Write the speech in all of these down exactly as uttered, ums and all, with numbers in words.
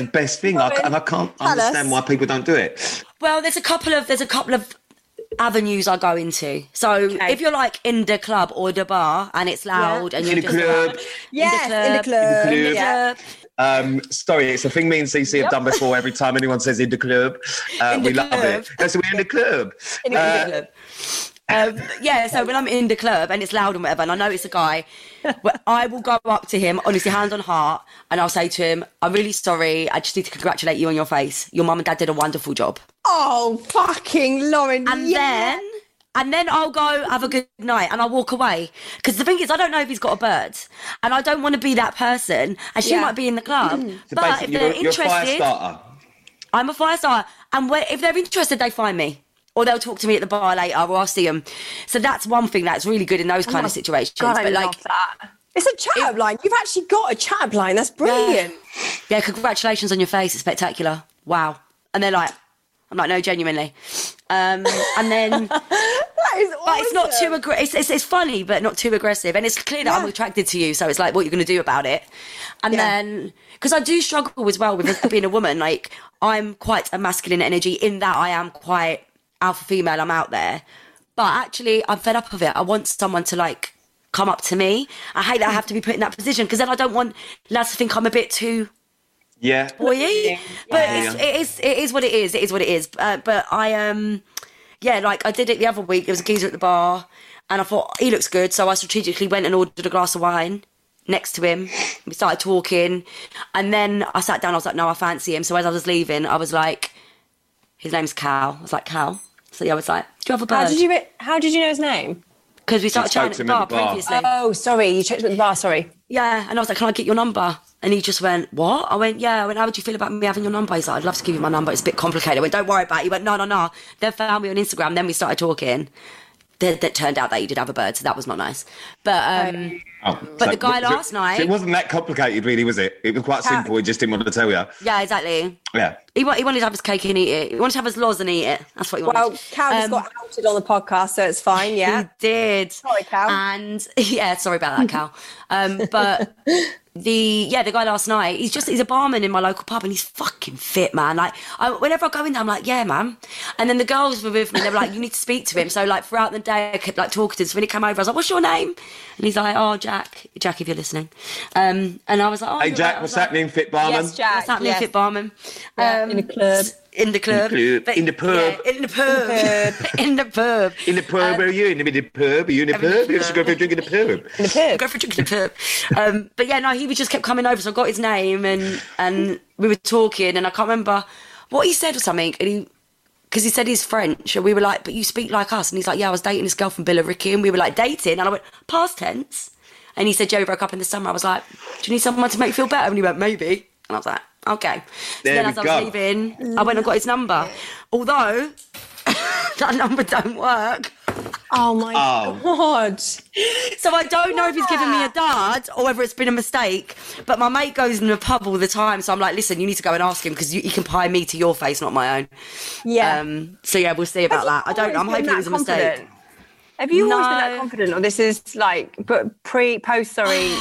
the best thing, I, and I can't Tell understand us. why people don't do it. Well, there's a couple of there's a couple of avenues I go into. So Okay. if you're like in the club or the bar and it's loud Yeah. and In you're the just club. like, Yes, in the club. In the club. Yeah. Um, sorry, it's a thing me and Cece have done before. Every time anyone says in the club, uh, In the we love club. it. No, so we're in the club. In the Uh, club. Um, yeah, so when I'm in the club and it's loud and whatever, and I notice a guy, well, I will go up to him, honestly, hand on heart, and I'll say to him, I'm really sorry, I just need to congratulate you on your face. Your mum and dad did a wonderful job. Oh, fucking Lauren. And yeah. then... And then I'll go have a good night and I'll walk away. Because the thing is, I don't know if he's got a bird. And I don't want to be that person. And she Yeah. might be in the club. so But if basically, they're you're, you're a fire interested, starter. I'm a fire starter. And where, if they're interested, they find me. Or they'll talk to me at the bar later, or I'll see them. So that's one thing that's really good in those kind of situations. God, I but like, love that. It's a chat-up line. You've actually got a chat-up line. That's brilliant. yeah, congratulations on your face. It's spectacular. Wow. And they're like, I'm like, no, genuinely. Um, and then... That is awesome. But it's not too aggressive. It's, it's, it's funny, but not too aggressive. And it's clear that I'm Yeah. attracted to you. So it's like, what you're going to do about it? And Yeah. then, because I do struggle as well with being a woman. Like, I'm quite a masculine energy in that I am quite alpha female. I'm out there. But actually, I'm fed up of it. I want someone to, like, come up to me. I hate that I have to be put in that position because then I don't want lads to think I'm a bit too... Yeah. boy. But Yeah. it's, it is it is what it is. It is what it is. Uh, but I um yeah, like I did it the other week. There was a geezer at the bar, and I thought he looks good, so I strategically went and ordered a glass of wine next to him. We started talking, and then I sat down. I was like, no, I fancy him. So as I was leaving, I was like, his name's Cal. I was like, Cal. So yeah, I was like, do you have a bird? How did you How did you know his name? Because we started spoke chatting to at him the bar, at the bar. previously. Oh, sorry. You checked him at the bar. Sorry. Yeah, and I was like, can I get your number? And he just went, what? I went, yeah. I went, how would you feel about me having your number? He's like, I'd love to give you my number. It's a bit complicated. I went, don't worry about it. He went, no, no, no. Then found me on Instagram. Then we started talking. That, that turned out that he did have a bird, so that was not nice. But um, Oh, but so- the guy so- last so night... it wasn't that complicated, really, was it? It was quite simple. He just didn't want to tell you. Yeah, exactly. Yeah. He, wa- he wanted to have his cake and eat it. He wanted to have his laws and eat it. That's what he wanted. Well, Cal just Um, got outed on the podcast, so it's fine. Yeah. He did. Sorry, Cal. And yeah, sorry about that, Cal. Um, but the yeah, the guy last night, he's just he's a barman in my local pub, and he's fucking fit, man. Like, I, whenever I go in there, I'm like, yeah, man. And then the girls were with me. They were like, you need to speak to him. So like throughout the day, I kept like talking to him. So when he came over, I was like, what's your name? And he's like, oh, Jack, Jack, if you're listening. Um, and I was like, oh, Hey, you're Jack, right. I what's was like, happening, Fit Barman? Yes, Jack. What's happening, yes. fit barman? Yeah, Um, in the club. In the club. In the club. But- In the pub. yeah, in the pub. in the pub. In the pub, where are you? In the middle of the pub? Are you in the I'm in the pub? You should go for a drink in the pub. In the pub. Go for a drink in the pub. Um, but yeah, no, he was just kept coming over, so I got his name and and we were talking, and I can't remember what he said or something, and he because he said he's French, and we were like, but you speak like us, and he's like, yeah, I was dating this girl from Billericay, and we were like dating, and I went past tense, and he said, Joe, we broke up in the summer. I was like, do you need someone to make you feel better? And he went, maybe, and I was like, okay. So There then we as I go. was leaving, I went and got his number, although that number don't work. Oh my Oh. god. So I don't know if he's given me a dud or whether it's been a mistake. But my mate goes in the pub all the time, so I'm like, listen, you need to go and ask him because he can pie me to your face, not my own. Yeah. Um, so yeah, we'll see about that. I don't. I'm Always been hoping it was a that mistake. confident? Have you always been that No. confident, or this is like, but pre, post, sorry?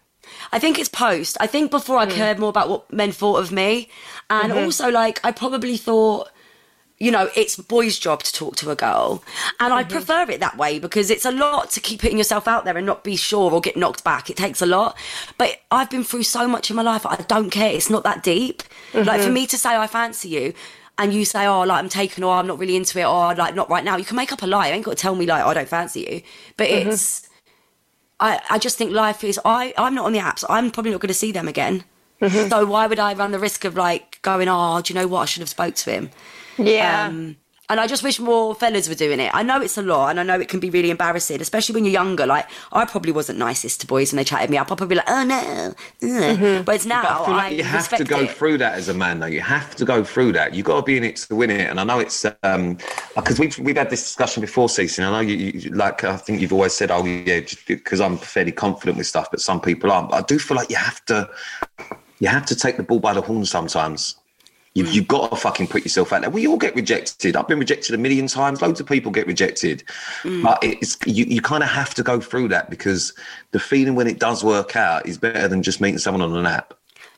I think it's post. I think before I cared more about what men thought of me, and also like I probably thought, you know, it's a boy's job to talk to a girl, and I prefer it that way because it's a lot to keep putting yourself out there and not be sure or get knocked back. It takes a lot, but I've been through so much in my life. I don't care. It's not that deep. Like for me to say I fancy you. And you say, oh, like, I'm taken, or I'm not really into it, or, like, not right now. You can make up a lie. You ain't got to tell me, like, I don't fancy you. But it's... I, I just think life is... I, I'm not on the apps. I'm probably not going to see them again. So why would I run the risk of, like, going, oh, do you know what? I should have spoke to him. Yeah. Um, and I just wish more fellas were doing it. I know it's a lot, and I know it can be really embarrassing, especially when you're younger. Like, I probably wasn't nicest to boys when they chatted me up. I'd probably be like, oh, no. Ugh. But it's now, But I feel like I you have to respect go it. through that as a man, though. You have to go through that. You've got to be in it to win it. And I know it's um because we've we've had this discussion before, Cece. And I know you, you like I think you've always said, oh yeah, because I'm fairly confident with stuff, but some people aren't. But I do feel like you have to you have to take the bull by the horn sometimes. You've, you've got to fucking put yourself out there. We all get rejected. I've been rejected a million times. Loads of people get rejected. But it's you, you kind of have to go through that because the feeling when it does work out is better than just meeting someone on an app.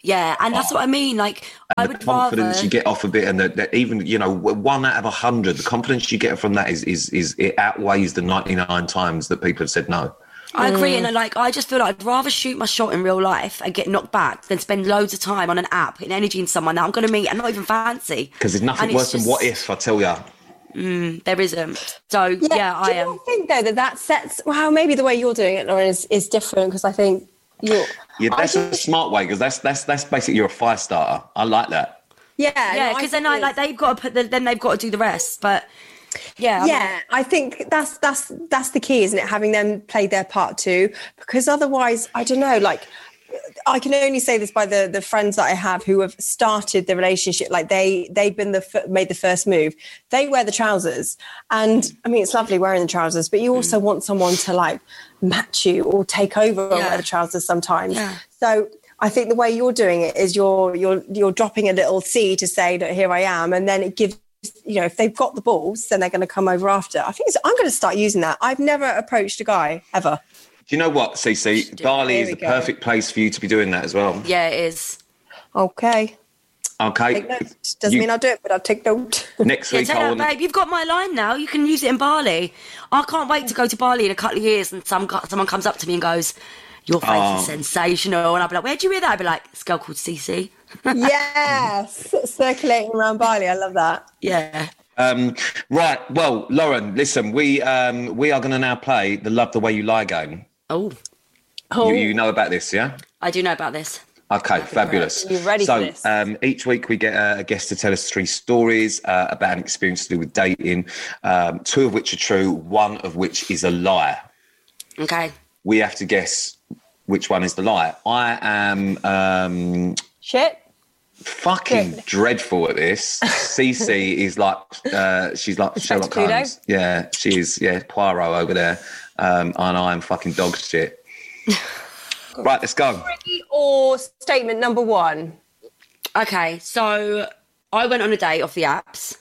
Yeah, and that's what I mean. Like, I the would confidence rather... you get off a bit, and that, that even, you know, one out of a hundred, the confidence you get from that is is is it outweighs the ninety-nine times that people have said no. I agree, and like I just feel like I'd rather shoot my shot in real life and get knocked back than spend loads of time on an app putting energy in someone that I'm going to meet and not even fancy. Because there's nothing And worse it's than just- what if, I tell you. Mm, there isn't. So yeah, Yeah, I do you am. not think though that that sets? Well, maybe the way you're doing it, Lauren, is, is different because I think you're. Yeah, I that's a just- smart way, because that's that's that's basically you're a fire starter. I like that. Yeah, Yeah, no, because think then I, it's- like they've got to put the, then they've got to do the rest. But yeah, I'm Yeah, I think that's that's that's the key, isn't it? Having them play their part too, because otherwise, I don't know. Like, I can only say this by the the friends that I have who have started the relationship. Like they they've been the f- made the first move. They wear the trousers, and I mean it's lovely wearing the trousers, but you also want someone to like match you or take over and Yeah. wear the trousers sometimes. Yeah. So. I think the way you're doing it is you're you're you're dropping a little seed to say that here I am, and then it gives, you know, if they've got the balls, then they're going to come over after. I think it's, I'm going to start using that. I've never approached a guy ever. Do you know what, Cece? Bali Here is we the go. perfect place for you to be doing that as well. yeah, it is. Okay, Okay. take note. Doesn't You- mean I'll do it, but I'll take note. Next Yeah, week, tell I her, want babe, you've got my line now. You can use it in Bali. I can't wait to go to Bali in a couple of years and some gu- someone comes up to me and goes, "Your face Oh. is sensational," and I'll be like, "Where'd you hear that?" I'll be like, "This girl called Cece." Yes, circulating around Bali. I love that. Yeah. Um, right. Well, Lauren, listen, we um, we are going to now play the Love the Way You Lie game. Oh, Oh, You, you know about this, yeah? I do know about this. Okay, fabulous. Are you ready so, for this? Um, each week we get a, a guest to tell us three stories uh, about an experience to do with dating, um, two of which are true, one of which is a lie. Okay. We have to guess which one is the lie. I am um, shit. fucking Good. dreadful at this. Cece is like, uh, she's like Sherlock Cluedo? Holmes. Yeah, she is, yeah, Poirot over there. Um, and I am fucking dog shit. Right, let's go. Or statement number one. Okay, so I went on a date off the apps.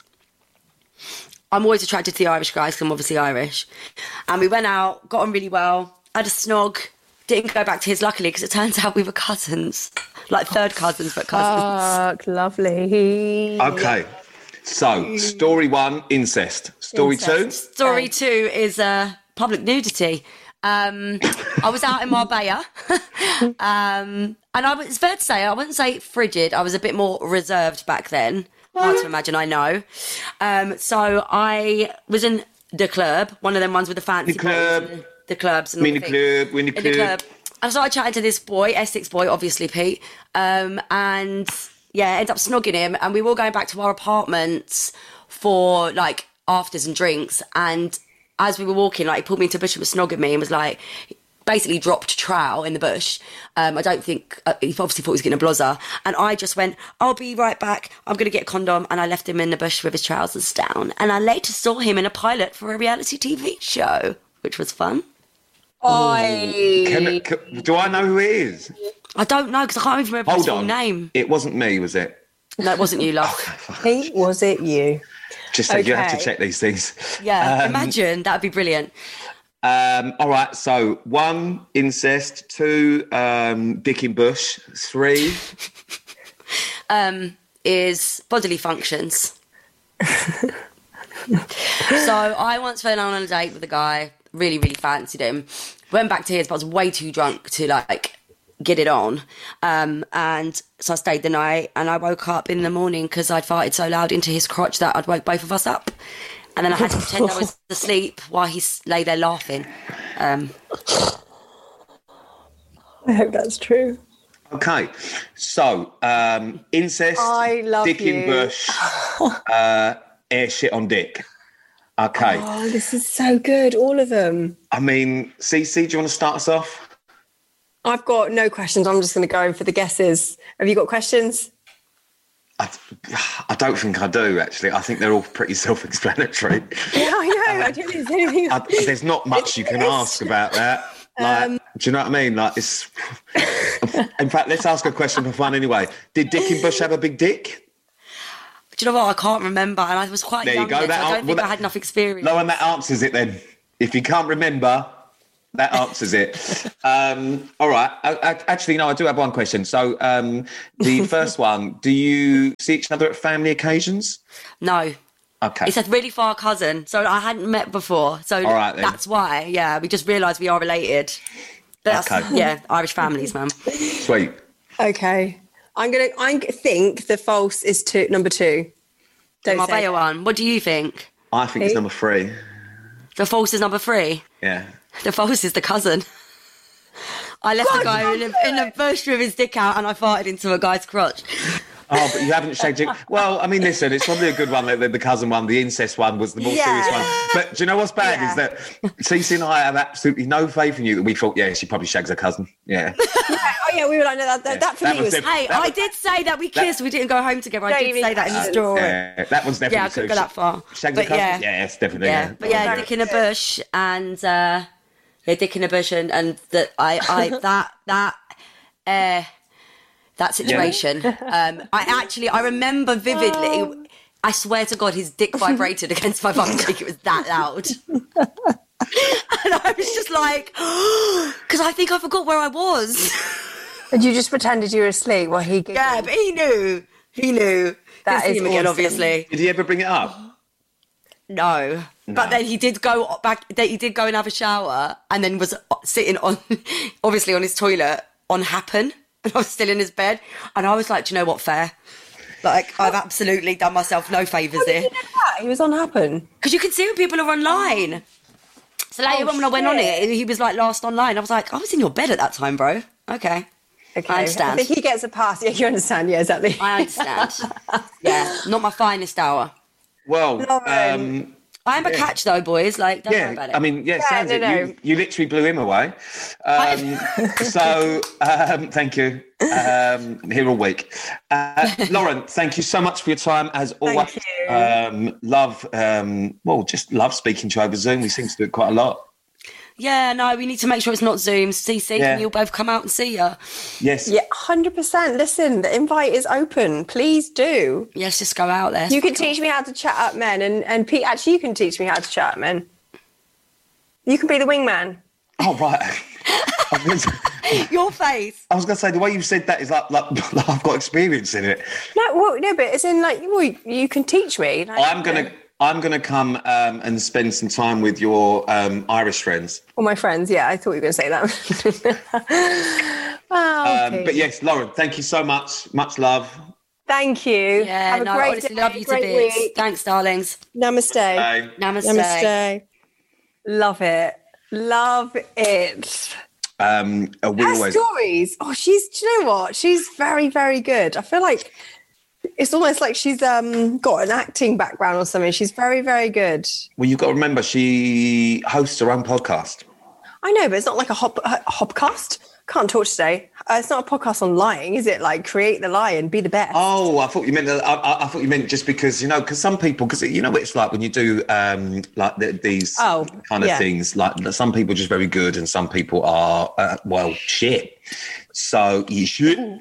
I'm always attracted to the Irish guys because I'm obviously Irish. And we went out, got on really well, had a snog, didn't go back to his luckily because it turns out we were cousins. Like third cousins, but cousins. Fuck, lovely. Okay. So, story one, incest. Story Incest. Story two is uh, public nudity. Um, I was out in Marbella. um, and I was, it's fair to say, I wouldn't say frigid. I was a bit more reserved back then. Hard to imagine, I know. Um, so I was in the club, one of them ones with the fancy The club. bottles and the, the clubs and I'm all in the the things. club, we're in the In the club. club. I started chatting to this boy, Essex boy, obviously Pete, um, and yeah, ended up snogging him, and we were all going back to our apartments for like afters and drinks. And as we were walking, like he pulled me into a bush and was snogging me and was like, basically dropped trowel in the bush. Um, I don't think uh, he obviously thought he was getting a blozzer, and I just went, "I'll be right back. I'm going to get a condom," and I left him in the bush with his trousers down. And I later saw him in a pilot for a reality T V show, which was fun. I Can, can, do I know who it is? I don't know because I can't even remember his Hold full on. name. It wasn't me, was it? No, it wasn't you, love. Pete, was it you? Just so you have to Okay. check these things. Yeah, Um, imagine that'd be brilliant. Um, all right, so one, incest, two, um, dick in bush, three. Um, is bodily functions. So I once went on a date with a guy, really, really fancied him. Went back to his, but I was way too drunk to like get it on. Um, and so I stayed the night, and I woke up in the morning because I'd farted so loud into his crotch that I'd woke both of us up. And then I had to pretend I was asleep while he s- lay there laughing. Um, I hope that's true. Okay, so um, incest, I love dick in you. bush, uh, air shit on dick. Okay, Oh, this is so good. All of them. I mean, Cece, do you want to start us off? I've got no questions. I'm just going to go in for the guesses. Have you got questions? I, I don't think I do, actually. I think they're all pretty self-explanatory. Yeah, I know. I don't think there's anything. I, there's not much you can ask about that. Like, Um, do you know what I mean? Like, it's. In fact, let's ask a question for fun anyway. Did Dick in Bush have a big dick? do you know what? I can't remember, and I was quite There you young go, then, so that I an- don't think well, I had enough experience. No, and that answers it then. If you can't remember, that answers it. Um, all right. I, I, actually, no, I do have one question. So um, the first one, do you see each other at family occasions? No. Okay. It's a really far cousin, so I hadn't met before. So all right, then. That's why, yeah, we just realised we are related. But that's, okay. Yeah, Irish families, man. Sweet. Okay. I'm going to I think the false is two, number two. Don't The say Marbella it. one. What do you think? I think it's number three. The false is number three. Yeah. The false is the cousin. I left God, a guy in a, in a bush with his dick out and I farted into a guy's crotch. Oh, but you haven't shagged it. Well, I mean, listen, it's probably a good one. The, the cousin one, the incest one was the more Yeah. serious one. But do you know what's bad Yeah. is that Cece and I have absolutely no faith in you that we thought, yeah, she probably shags her cousin. Yeah. Oh, yeah, we were like, no, that, that, Yeah, that for that me was was... different. Hey, That I was- did say that we kissed. We didn't go home together. I Don't did even- say that in the Uh, story. Yeah, that one's definitely Yeah, I couldn't go so- that far. Shags her But cousin? yeah. Yeah, it's definitely. Yeah, Yeah, but yeah, Very dick in a bush and uh, yeah, dick in a bush and, and that I, I that that uh, that situation. Um, I actually I remember vividly. I swear to God, his dick vibrated against my bum cheek. It was that loud, and I was just like, because I think I forgot where I was. And you just pretended you were asleep while he giggled. Yeah, but he knew. He knew. That Didn't see is him again, awesome. obviously. Did he ever bring it up? No. But then he did go back. He did go and have a shower, and then was sitting on, obviously on his toilet on Happen, and I was still in his bed, and I was like, do you know what, fair? Like I've absolutely done myself no favours How did here, you know that? He was on Happen. because you can see when people are online. So later Oh, on, when I went on shit. it, he was like last online. I was like, I was in your bed at that time, bro. Okay, Okay. I understand. think he gets a pass. Yeah, you understand. Yeah, exactly. I understand. Yeah, not my finest hour. Well, Lauren. um, I am a catch though, boys. Like, don't worry about yeah, it. I mean, yeah, Yeah, sounds no, it. no. You, you literally blew him away. Um, so, um, thank you. Um, here all week. Uh, Lauren, thank you so much for your time, as always. Thank you. Um, love, um, well, just love speaking to you over Zoom. We seem to do it quite a lot. Yeah, no, we need to make sure it's not Zoom. C C, Yeah. can you all both come out and see her? Yes. Yeah, one hundred percent. Listen, the invite is open. Please do. Yes, just go out there. You can teach me how to chat up men, and, and Pete, actually, you can teach me how to chat up men. You can be the wingman. Oh, right. I was gonna- Your face. I was going to say, the way you said that is like, like, like I've got experience in it. No, well, no, but it's in like, well, you can teach me. Like, I'm going to... I'm going to come um, and spend some time with your um, Irish friends. All my friends, yeah, I thought you were going to say that. Wow, Um, okay. but yes, Lauren, thank you so much. Much love. Thank you. Yeah, Have a no, great honestly, day, love you to great bits. week. Thanks, darlings. Namaste. Bye. Namaste. Namaste. Love it. Love it. Um, uh, we Her always... stories. Oh, she's, do you know what? She's very, very good. I feel like it's almost like she's um got an acting background or something. She's very, very good. Well, you've got to remember, she hosts her own podcast. I know, but it's not like a hop a hopcast. Can't talk today. Uh, it's not a podcast on lying, is it? Like create the lie and be the best. Oh, I thought you meant. I, I, I thought you meant just because you know, because some people, because you know what it's like when you do um like the, these Oh, kind of yeah. things. Like some people are just very good, and some people are uh, well shit. So you should.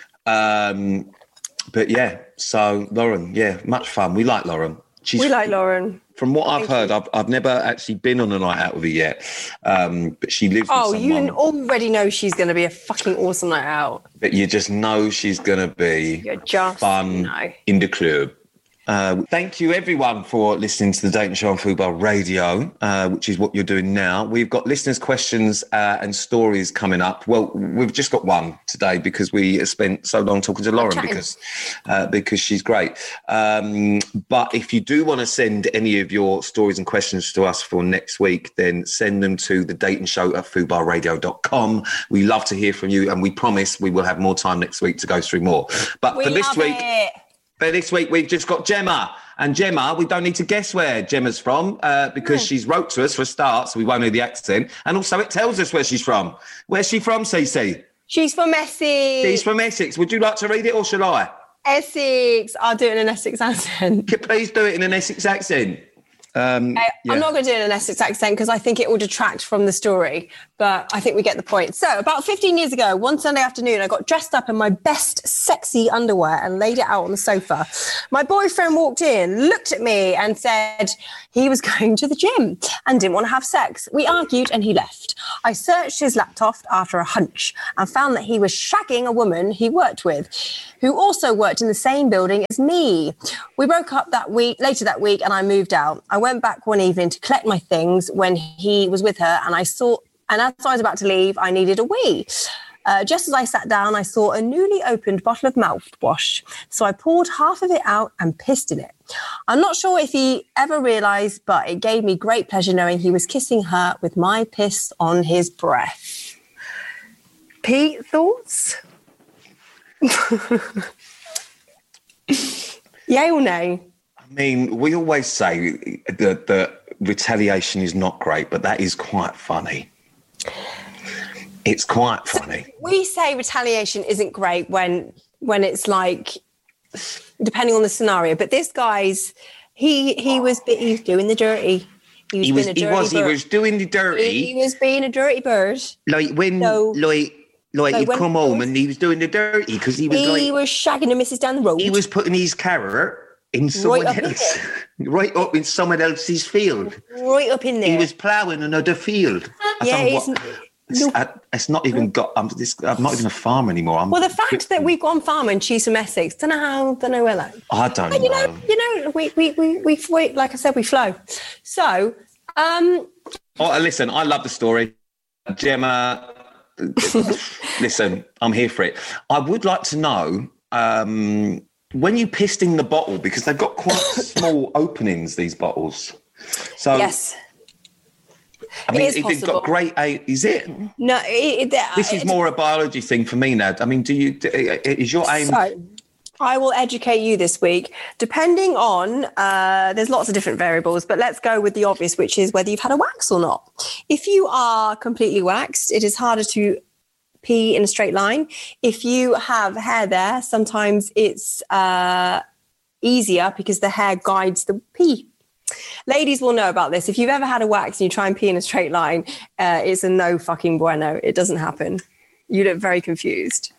Um, but yeah. So Lauren, yeah, much fun. We like Lauren. She's, We like Lauren. From what I've Thank heard, you. I've I've never actually been on a night out with her yet. Um, but she lives Oh, with you someone. already know she's going to be a fucking awesome night out. But you just know she's going to be You're just fun know. in the club. Uh, thank you, everyone, for listening to the Dayton Show on Fubar Radio, uh, which is what you're doing now. We've got listeners' questions uh, and stories coming up. Well, we've just got one today because we spent so long talking to Lauren chatting. because uh, because she's great. Um, but if you do want to send any of your stories and questions to us for next week, then send them to the Dayton Show at fubar radio dot com. We love to hear from you, and we promise we will have more time next week to go through more. But We for this love week. it. But this week we've just got Gemma. And Gemma, we don't need to guess where Gemma's from uh, because she's wrote to us for a start, so we won't know the accent. And also it tells us where she's from. Where's she from, Cece? She's from Essex. She's from Essex. Would you like to read it or shall I? Essex. I'll do it in an Essex accent. Could you please do it in an Essex accent? Um, I, yeah. I'm not going to do it in an Essex accent because I think it will detract from the story, but I think we get the point. So about fifteen years ago, one Sunday afternoon, I got dressed up in my best sexy underwear and laid it out on the sofa. My boyfriend walked in, looked at me and said he was going to the gym and didn't want to have sex. We argued and he left. I searched his laptop after a hunch and found that he was shagging a woman he worked with, who also worked in the same building as me. We broke up that week, later that week, and I moved out. I went back one evening to collect my things when he was with her, and I saw, and as I was about to leave, I needed a wee. Uh, just as I sat down, I saw a newly opened bottle of mouthwash. So I poured half of it out and pissed in it. I'm not sure if he ever realised, but it gave me great pleasure knowing he was kissing her with my piss on his breath. Pete, thoughts? Yay or nay? I mean, we always say that, that retaliation is not great, but that is quite funny. It's quite funny. So we say retaliation isn't great when when it's like, depending on the scenario. But this guy's, he he was he was doing the dirty. He was, he was, being a dirty he was, bird. he was doing the dirty. He, he was being a dirty bird. Like when, So- like, like so he'd when come he home was- and he was doing the dirty because he was He like, was shagging the missus down the road. he was putting his carrot in someone up in else, right up in someone else's field. right up in there. He was ploughing another field. I Yeah, don't know it's- what. It's, no. I, it's not even got. I'm, this, I'm not even a farmer anymore. I'm, Well, the fact that we've gone farmer and she's from Essex, don't know how, don't know where that. I don't But you know. know, you know, we we we we, we like I said, we flow. So, um, Oh, listen, I love the story, Gemma. Listen, I'm here for it. I would like to know um, when you pissed in the bottle, because they've got quite small openings, these bottles. So yes, I mean, it is it, it's possible. got great. A, is it? no, it, it, This is it- more a biology thing for me, Nad. I mean, do you? Is your aim? So, I will educate you this week. Depending on, uh, there's lots of different variables, but let's go with the obvious, which is whether you've had a wax or not. If you are completely waxed, it is harder to pee in a straight line. If you have hair there, sometimes it's uh, easier because the hair guides the pee. Ladies will know about this. If you've ever had a wax and you try and pee in a straight line, uh, it's a no fucking bueno. It doesn't happen. You look very confused.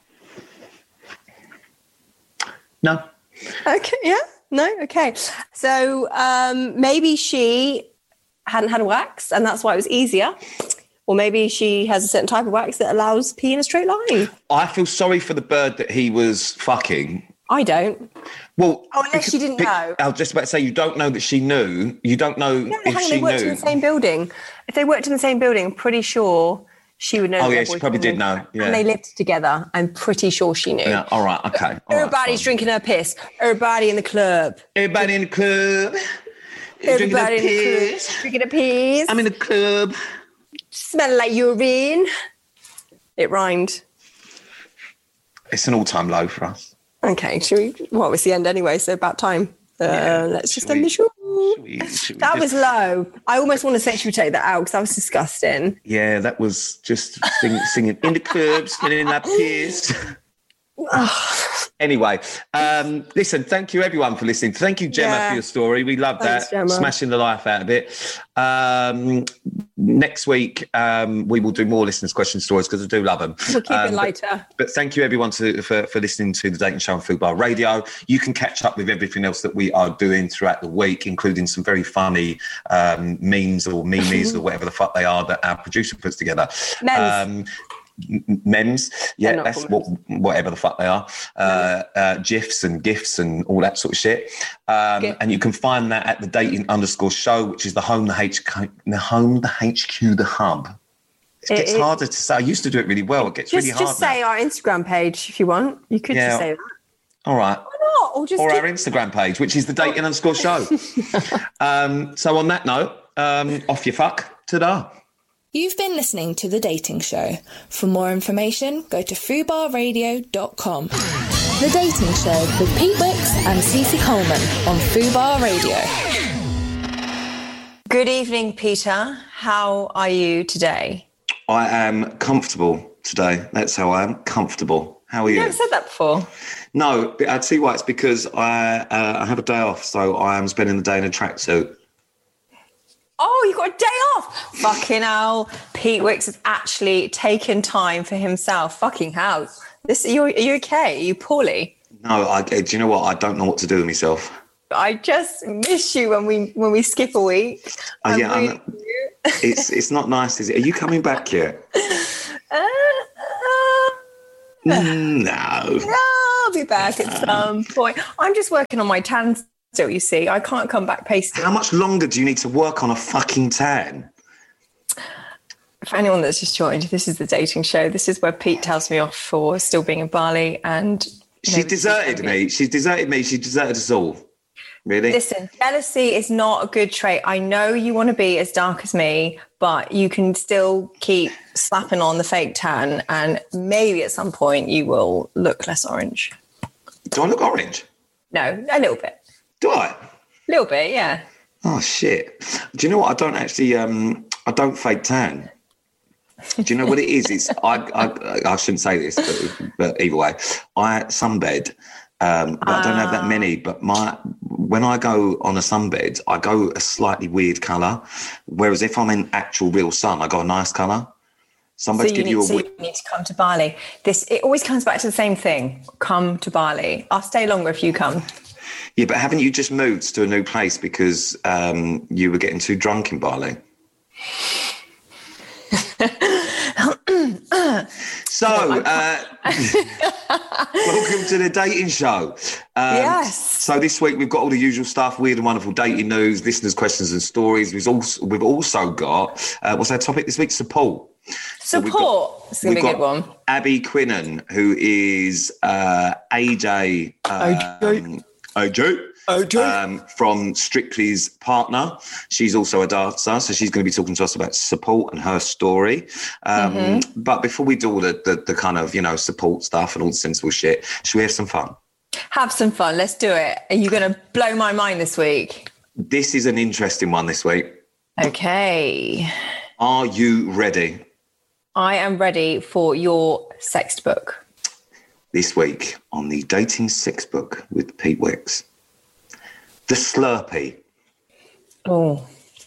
No. Okay, yeah, no, okay. So um, maybe she hadn't had a wax and that's why it was easier. Or maybe she has a certain type of wax that allows pee in a straight line. I feel sorry for the bird that he was fucking. I don't. Well, Oh, unless because- she didn't be- know. I was just about to say, you don't know that she knew. You don't know No, if hang on, she they worked in knew. the same building. If they worked in the same building, I'm pretty sure she would know. Oh, that yeah, their she boyfriend probably did was- know, yeah. And they lived together. I'm pretty sure she knew. Yeah, all right, okay. all right, Everybody's fine. drinking her piss. Everybody in the club. Everybody in the club. Everybody in drinking the a club. piss. Drinking a piss. I'm in the club. Smelling like urine. It rhymed. It's an all-time low for us. Okay, should we? Well, it's the end anyway, so about time. Uh, Yeah, let's just should end we- the show. Should we- should we That just- was low. I almost want to say, should we take that out because that was disgusting. Yeah, that was just sing, singing in the club, smelling like piss. Anyway, um, listen, thank you everyone for listening. Thank you, Gemma, Yeah. for your story. We love Thanks, that. Gemma. Smashing the life out of it. Um, next week, um, we will do more listeners' question stories because I do love them. We'll keep Um, it but- lighter. But thank you everyone to, for, for listening to the Dating Show on Food Bar Radio. You can catch up with everything else that we are doing throughout the week, including some very funny um, memes or memes or whatever the fuck they are that our producer puts together. Memes. Um, m- memes, yeah, They're not that's called what, whatever the fuck they are. Uh, uh, GIFs and GIFs and all that sort of shit. Um, GIF. and you can find that at the Dating underscore show, which is the home, the H Q, the home, the H Q, the hub. It It- gets it- harder to say. I used to do it really well. It gets Just, really hard just now. say our Instagram page if you want. You could Yeah. just say that. All right. Why not? Or just Or give- our Instagram page, which is the Dating underscore show. um, so on that note, um, off you fuck. Ta-da. You've been listening to The Dating Show. For more information, go to fubar radio dot com. The Dating Show with Pete Wicks and Cece Coleman on Fubar Radio. Good evening, Peter. How are you today? I am comfortable today. That's how I am. Comfortable. How are You you? haven't said that before. No, but I'd see why. It's because I uh, I have a day off, so I am spending the day in a tracksuit. Oh, you got a day off. Fucking hell. Pete Wicks has actually taken time for himself. Fucking hell. This, are you, are you okay? Are you poorly? No, I, do you know what? I don't know what to do with myself. I just miss you when we when we skip a week. Oh, I yeah, really I'm, it's it's not nice, is it? Are you coming back yet? Uh, uh, no. I'll be back at some point. I'm just working on my tan still, you see. I can't come back pasting. How much longer do you need to work on a fucking tan? For anyone that's just joined, this is the dating show. This is where Pete tells me off for still being in Bali and... She deserted me. She's deserted me. She deserted us all. Really? Listen, jealousy is not a good trait. I know you want to be as dark as me, but you can still keep slapping on the fake tan and maybe at some point you will look less orange. Do I look orange? No, a little bit. Do I? A little bit, yeah. Oh, shit. Do you know what? I don't actually, um, I don't fake tan. Do you know what it is? It's I, I, I shouldn't say this, but, but either way, I sunbed. Um, but I don't have that many. But my when I go on a sunbed, I go a slightly weird colour. Whereas if I'm in actual real sun, I go a nice colour. Somebody so give need, you a. So you need to come to Bali. This it always comes back to the same thing. Come to Bali. I'll stay longer if you come. Yeah, but haven't you just moved to a new place because um, you were getting too drunk in Bali? So, uh, welcome to the dating show. Um, yes. So this week we've got all the usual stuff, weird and wonderful dating news, listeners' questions and stories. We've also, we've also got, uh, what's our topic this week? Support. Support. So we've got, it's going to be a good one. Abby Quinnen, who is uh, A J. Um, A J. Um, from Strictly's partner. She's also a dancer, so she's going to be talking to us about support and her story. Um, mm-hmm. But before we do all the, the, the kind of, you know, support stuff and all the sensible shit, should we have some fun? Have some fun. Let's do it. Are you going to blow my mind this week? This is an interesting one this week. Okay. Are you ready? I am ready for your sex book. This week on the Dating Sex Book with Pete Wicks. The Slurpee. Oh.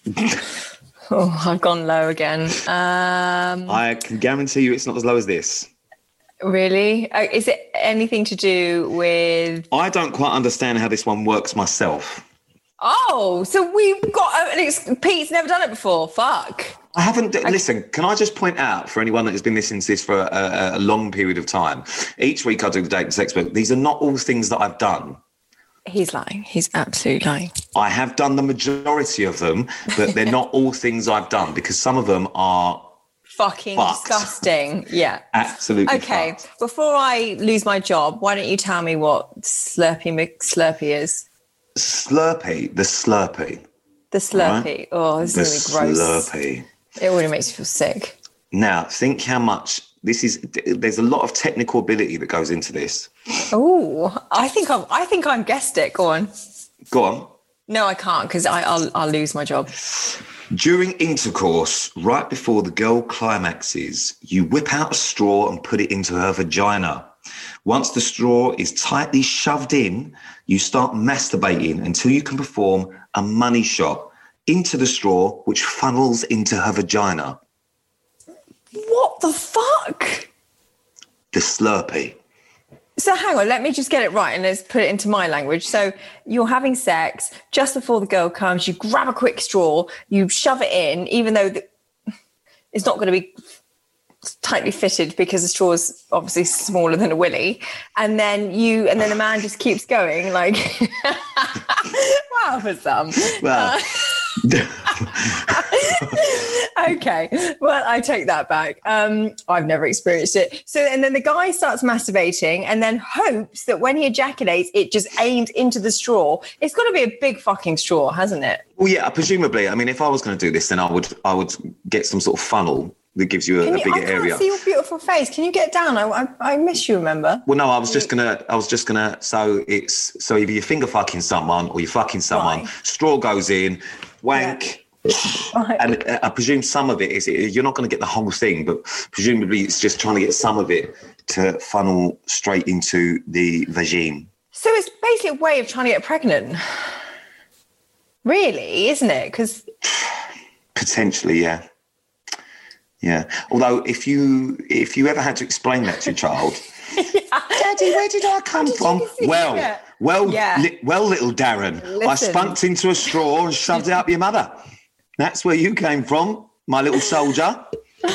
oh, I've gone low again. Um, I can guarantee you it's not as low as this. Really? Uh, is it anything to do with... I don't quite understand how this one works myself. Oh, so we've got... Uh, Pete's never done it before. Fuck. I haven't... I, listen, can I just point out for anyone that has been listening to this for a, a long period of time, each week I do the Dating Sex Book. These are not all things that I've done. He's lying. He's absolutely lying. I have done the majority of them, but they're not all things I've done because some of them are fucking fucked. Disgusting. Yeah. Absolutely. Okay. Fucked. Before I lose my job, why don't you tell me what Slurpee McSlurpee is? Slurpee, the Slurpee. The Slurpee. Right? Oh, this the is really gross. Slurpee. It already makes me feel sick. Now, think how much this is. There's a lot of technical ability that goes into this. Oh, I think I'm. I think I'm guessed it. Go on. Go on. No, I can't because I'll I'll lose my job. During intercourse, right before the girl climaxes, you whip out a straw and put it into her vagina. Once the straw is tightly shoved in, you start masturbating until you can perform a money shot into the straw, which funnels into her vagina. What the fuck? The Slurpee. So hang on, let me just get it right and let's put it into my language. So you're having sex, just before the girl comes, you grab a quick straw, you shove it in, even though the, it's not going to be tightly fitted because the straw is obviously smaller than a willy. And then you, and then the man just keeps going like, wow, for some. Well. Uh, okay, well, I take that back. Um, I've never experienced it. So, and then the guy starts masturbating and then hopes that when he ejaculates, it just aims into the straw. It's got to be a big fucking straw, hasn't it? Well, yeah, presumably. I mean, if I was going to do this, then I would, I would get some sort of funnel that gives you a, you, a bigger I can't area. See your beautiful face. Can you get down? I, I, I miss you. Remember? Well, no, I was just gonna. I was just gonna. So it's so either you're finger fucking someone or you're fucking someone. Right. Straw goes in, wank, yeah. Right. And I presume some of it is. You're not going to get the whole thing, but presumably it's just trying to get some of it to funnel straight into the vagine. So it's basically a way of trying to get pregnant. Really, isn't it? Because Potentially, yeah. Yeah. Although if you if you ever had to explain that to your child, yeah. Daddy, where did I come from? Well, it? well, yeah. li- well, little Darren, Listen. I spunked into a straw and shoved it up your mother. That's where you came from, my little soldier.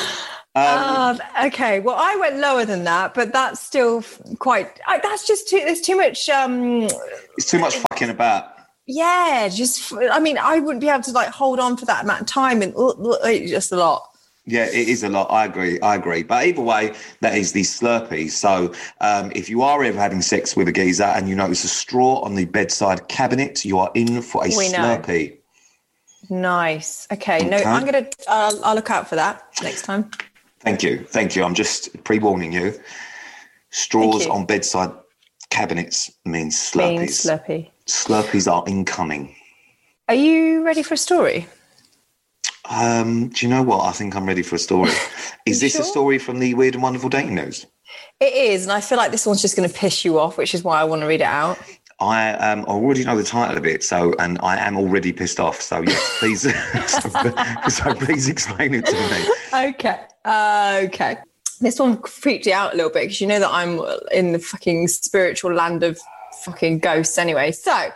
Um, uh, okay, well, I went lower than that, but that's still quite. I, that's just too. There's too much. Um, it's too much fucking about. Yeah, just. I mean, I wouldn't be able to like hold on for that amount of time, and uh, uh, just a lot. Yeah, it is a lot. I agree. I agree. But either way, that is the Slurpees. So um, if you are ever having sex with a geezer and you notice a straw on the bedside cabinet, you are in for a we Slurpee. Know. Nice. Okay. okay. No, I'm gonna. Uh, I'll look out for that next time. Thank you. Thank you. I'm just pre-warning you. Straws you. on bedside cabinets means Slurpees. Means Slurpee. Slurpees are incoming. Are you ready for a story? Um, do you know what? I think I'm ready for a story. Is this sure? a story from the Weird and Wonderful Dating News? It is, and I feel like this one's just going to piss you off, which is why I want to read it out. I um, already know the title of it, so and I am already pissed off. So yes, please, so, so please explain it to me. Okay, uh, okay. This one freaked you out a little bit because you know that I'm in the fucking spiritual land of fucking ghosts. Anyway, so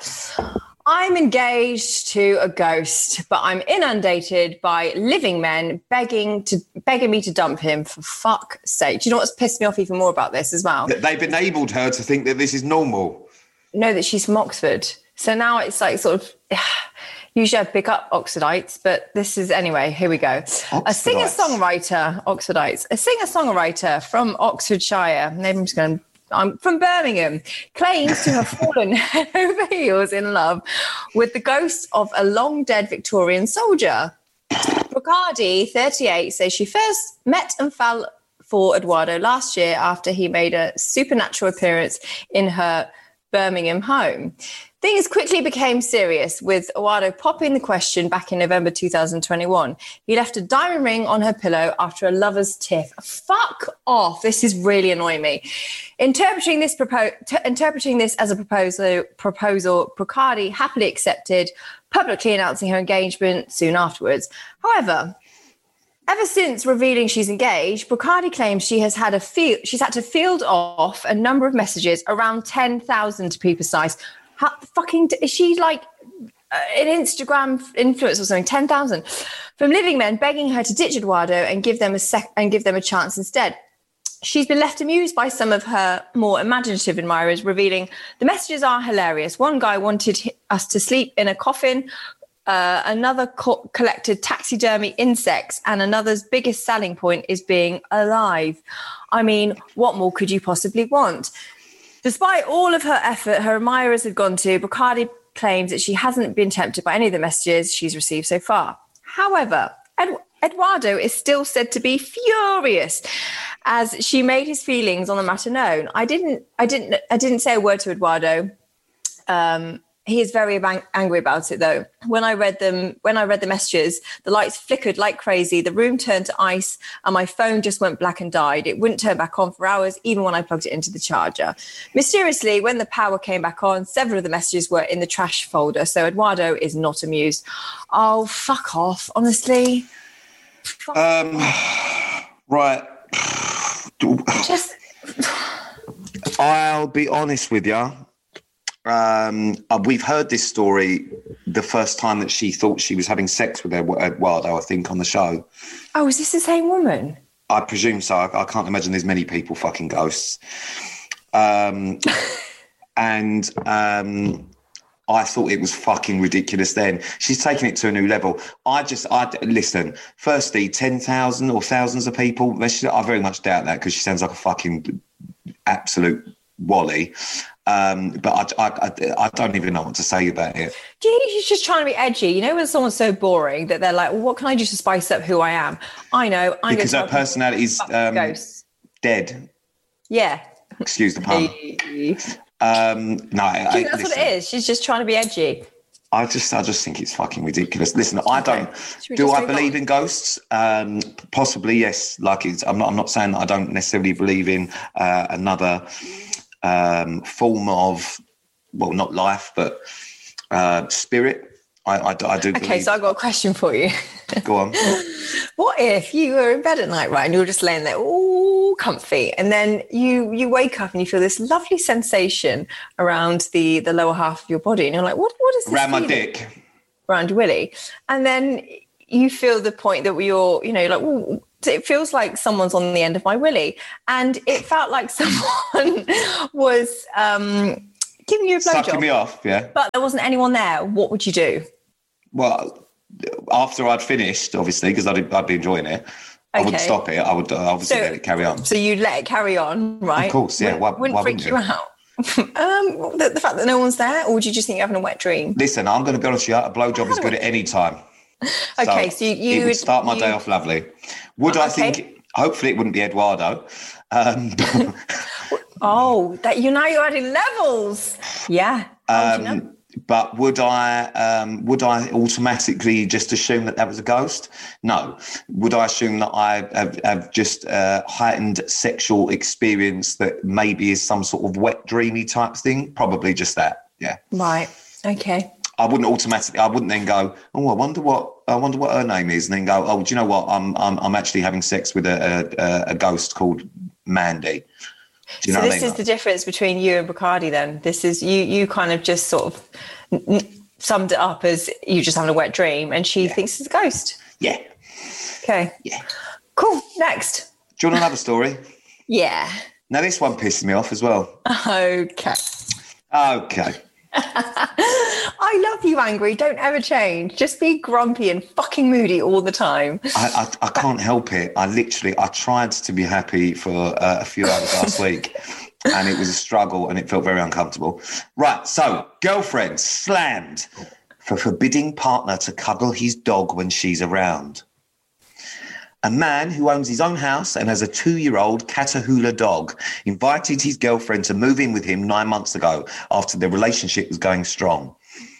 I'm engaged to a ghost, but I'm inundated by living men begging to begging me to dump him. For fuck's sake! Do you know what's pissed me off even more about this as well? That they've enabled her to think that this is normal. No, that she's from Oxford. So now it's like sort of, usually I pick up Oxfordites, but this is, anyway, here we go. A singer-songwriter, Oxfordites, a singer-songwriter from Oxfordshire, maybe I'm just going to, I'm from Birmingham, claims to have fallen head over heels in love with the ghost of a long-dead Victorian soldier. Riccardi, thirty-eight, says she first met and fell for Eduardo last year after he made a supernatural appearance in her Birmingham home. Things quickly became serious, with Eduardo popping the question back in November two thousand twenty-one. He left a diamond ring on her pillow after a lover's tiff. Fuck off. This is really annoying me. Interpreting this, propo- t- interpreting this as a proposal, proposal, Riccardi happily accepted, publicly announcing her engagement soon afterwards. However, ever since revealing she's engaged, Riccardi claims she has had a field, she's had to field off a number of messages, around ten thousand to be precise. How fucking is she like uh, an Instagram influencer or something? ten thousand from living men begging her to ditch Eduardo and give them a sec- and give them a chance instead. She's been left amused by some of her more imaginative admirers, revealing the messages are hilarious. One guy wanted us to sleep in a coffin. Uh, another co- collected taxidermy insects, and another's biggest selling point is being alive. I mean, what more could you possibly want? Despite all of her effort, her admirers had gone to, Riccardi claims that she hasn't been tempted by any of the messages she's received so far. However, Ed- Eduardo is still said to be furious as she made his feelings on the matter known. I didn't, I didn't, I didn't say a word to Eduardo. Um, He is very ang- angry about it, though. When I read them, when I read the messages, the lights flickered like crazy. The room turned to ice, and my phone just went black and died. It wouldn't turn back on for hours, even when I plugged it into the charger. Mysteriously, when the power came back on, several of the messages were in the trash folder. So Eduardo is not amused. Oh, fuck off! Honestly. Fuck um. off. Right. Just. I'll be honest with you. Um, uh, we've heard this story the first time that she thought she was having sex with Eduardo, I think, on the show. Oh, is this the same woman? I presume so. I, I can't imagine there's many people fucking ghosts. Um, and um, I thought it was fucking ridiculous then. She's taken it to a new level. I just, I listen, firstly, ten thousand or thousands of people, I very much doubt that because she sounds like a fucking absolute wally. Um, but I, I, I don't even know what to say about it. Do you think she's just trying to be edgy? You know, when someone's so boring that they're like, well, what can I do to spice up who I am? I know. I'm because her personality's um, dead. Yeah. Excuse the pun. um, no, I, I, that's listen, what it is. She's just trying to be edgy. I just, I just think it's fucking ridiculous. Listen, I don't. Okay. Do I believe on? in ghosts? Um, possibly, yes. Like, it's, I'm not. I'm not saying that I don't necessarily believe in uh, another um, form of, well, not life, but uh, spirit. I, I, I do. Okay, so I've got a question for you. Go on. What if you were in bed at night, right, and you're just laying there all comfy, and then you you wake up and you feel this lovely sensation around the the lower half of your body, and you're like, what what is this? Around my feeling? dick. Around your willy, and then you feel the point that you're, you know, like, well, it feels like someone's on the end of my willy, and it felt like someone was um, giving you a blowjob. Sucking me off, yeah. But there wasn't anyone there. What would you do? Well, after I'd finished, obviously, because I'd, I'd be enjoying it, I Okay. wouldn't stop it. I would uh, obviously So- let it carry on. So you'd let it carry on, right? Of course, yeah. Wouldn't, Why- wouldn't why freak wouldn't you you? out. um, the, the fact that no one's there, or would you just think you're having a wet dream? Listen, I'm going to be honest with you. A blowjob is good at any time. Okay, so you- you it would would- start my you- day off lovely. Would I Okay. think? Hopefully, it wouldn't be Eduardo. Um, Oh, that you now you're adding levels. Yeah. How would you know? um, but would I? Um, would I automatically just assume that that was a ghost? No. Would I assume that I have, have just uh, heightened sexual experience that maybe is some sort of wet dreamy type thing? Probably just that. Yeah. Right. Okay. I wouldn't automatically. I wouldn't then go, oh, I wonder what. I wonder what her name is, and then go, oh, do you know what? I'm I'm I'm actually having sex with a a, a ghost called Mandy. Do you know So what I this mean? is the difference between you and Bacardi. Then this is you. You kind of just sort of n- n- summed it up as you just having a wet dream, and she Yeah. thinks it's a ghost. Yeah, Okay. yeah. Cool. Next. Do you want another story? Yeah. Now this one pisses me off as well. Okay. Okay. I love you, angry. Don't ever change. Just be grumpy and fucking moody all the time. I, I, I can't help it. I literally, I tried to be happy for uh, a few hours last week and it was a struggle and it felt very uncomfortable. Right, so girlfriend slammed for forbidding partner to cuddle his dog when she's around. A man who owns his own house and has a two-year-old Catahoula dog invited his girlfriend to move in with him nine months ago after their relationship was going strong.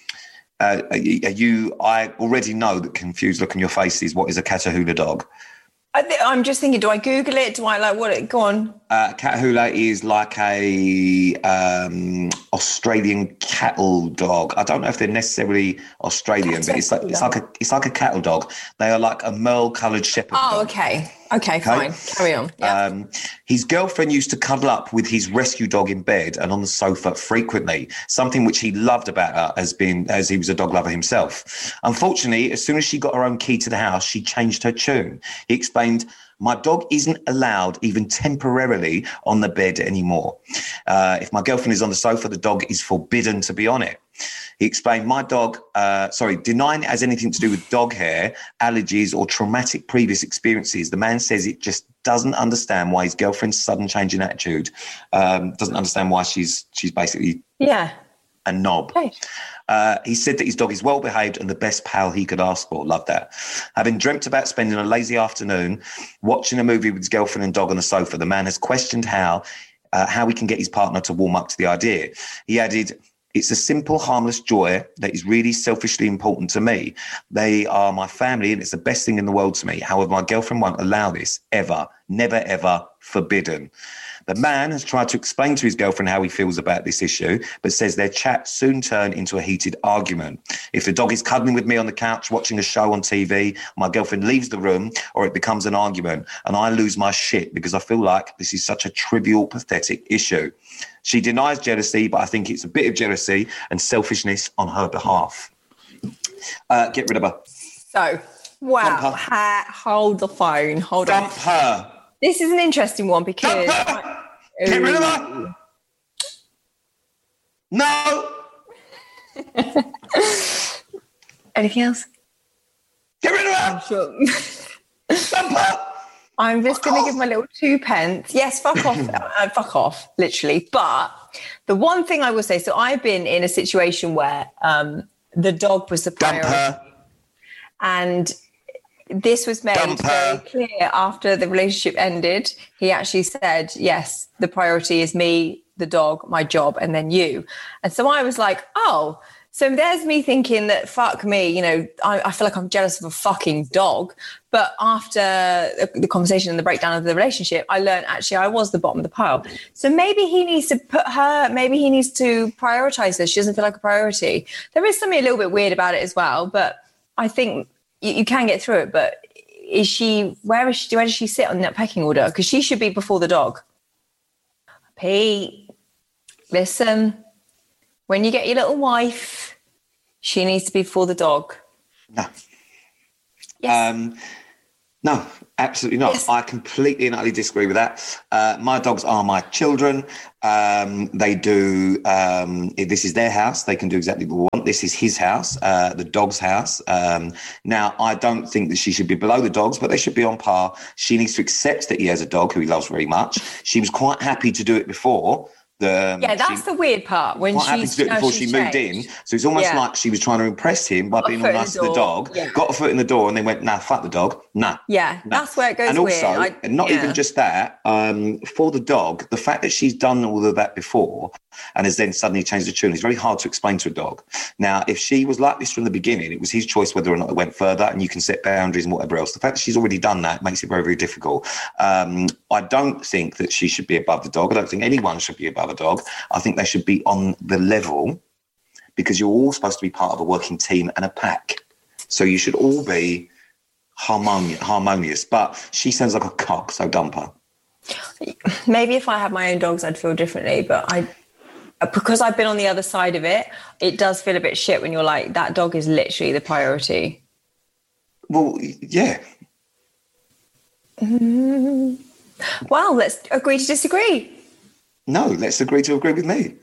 Uh, are you, I already know that confused look on your face is what is a Catahoula dog. I th- I'm just thinking, do I Google it? Do I like what it? Go on. Uh, Catahoula is like a um, Australian cattle dog. I don't know if they're necessarily Australian, but it's like it's like a it's like a cattle dog. They are like a merle-coloured shepherd Oh, dog. okay. Okay, fine. Carry on. Yeah. Um, his girlfriend used to cuddle up with his rescue dog in bed and on the sofa frequently, something which he loved about her as being as he was a dog lover himself. Unfortunately, as soon as she got her own key to the house, she changed her tune. He explained, my dog isn't allowed even temporarily on the bed anymore. Uh, if my girlfriend is on the sofa, the dog is forbidden to be on it. He explained, my dog, uh, sorry, denying it has anything to do with dog hair, allergies or traumatic previous experiences. The man says it just doesn't understand why his girlfriend's sudden change in attitude, um, doesn't understand why she's she's basically Yeah. a knob. Okay. Uh, he said that his dog is well behaved and the best pal he could ask for. Love that. Having dreamt about spending a lazy afternoon watching a movie with his girlfriend and dog on the sofa, the man has questioned how uh, how he can get his partner to warm up to the idea. He added, it's a simple, harmless joy that is really selfishly important to me. They are my family and it's the best thing in the world to me. However, my girlfriend won't allow this, ever, never, ever, forbidden. The man has tried to explain to his girlfriend how he feels about this issue, but says their chat soon turned into a heated argument. If the dog is cuddling with me on the couch, watching a show on T V, my girlfriend leaves the room, or it becomes an argument, and I lose my shit because I feel like this is such a trivial, pathetic issue. She denies jealousy, but I think it's a bit of jealousy and selfishness on her behalf. Uh, get rid of her. So, wow. Dump her. Ha- hold the phone. Hold Dump on. her. This is an interesting one because. Dump her. Get rid of her. No. Anything else? Get rid of her. Sure. Dump her. I'm just Fuck going to off. give my little two pence. Yes, fuck off. uh, fuck off, literally. But the one thing I will say, so I've been in a situation where um, the dog was the Dump priority. her. And this was made Dump very her. clear after the relationship ended. He actually said, yes, the priority is me, the dog, my job, and then you. And so I was like, oh, So there's me thinking that, fuck me, you know, I, I feel like I'm jealous of a fucking dog. But after the conversation and the breakdown of the relationship, I learned actually I was the bottom of the pile. So maybe he needs to put her, maybe he needs to prioritize this. She doesn't feel like a priority. There is something a little bit weird about it as well, but I think you, you can get through it. But is she, where is she, where does she sit on that pecking order? Because she should be before the dog. Pete, listen. When you get your little wife, she needs to be for the dog. No. Yes. Um, no, absolutely not. Yes. I completely and utterly disagree with that. Uh, my dogs are my children. Um, they do, um, this is their house. They can do exactly what they want. This is his house, uh, the dog's house. Um, now, I don't think that she should be below the dogs, but they should be on par. She needs to accept that he has a dog who he loves very much. She was quite happy to do it before. The, yeah, that's she, the weird part. When quite happy she's, to do it before she moved changed. in. So it's almost Yeah. like she was trying to impress him by Got a being foot all in nice the to the door. dog, Yeah. got a foot in the door and then went, nah, fuck the dog. Nah. Yeah, nah. that's where it goes And also, weird. I, and not yeah. even just that, um, for the dog, the fact that she's done all of that before and has then suddenly changed the tune is very hard to explain to a dog. Now, if she was like this from the beginning, it was his choice whether or not it went further, and you can set boundaries and whatever else. The fact that she's already done that makes it very, very difficult. Um, I don't think that she should be above the dog. I don't think anyone should be above a dog. I think they should be on the level, because you're all supposed to be part of a working team and a pack. So you should all be harmonious. harmonious. But she sounds like a cock, so dump her. Maybe if I had my own dogs, I'd feel differently. But I, because I've been on the other side of it, it does feel a bit shit when you're like, that dog is literally the priority. Well, yeah. Mm. Well, let's agree to disagree. No, let's agree to agree with me.